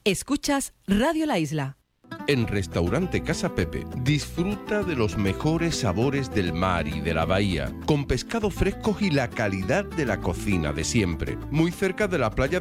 Escuchas Radio La Isla. En Restaurante Casa Pepe, disfruta de los mejores sabores del mar y de la bahía, con pescado fresco y la calidad de la cocina de siempre, muy cerca de la playa